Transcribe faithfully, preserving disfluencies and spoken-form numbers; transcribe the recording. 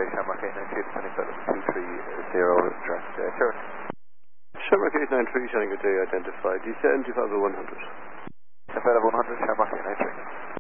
Shamrock eight nine three, descending flight level two three zero, direct uh, Sherwood. Shamrock eight nine three, showing good day identified. Descend to five one hundred. Flight level one hundred, Shamrock eight nine three.